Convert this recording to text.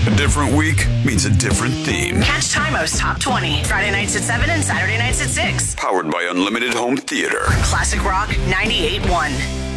A different week means a different theme. Catch Timo's Top 20, Friday nights at 7 and Saturday nights at 6. Powered by Unlimited Home Theater. Classic Rock 98.1.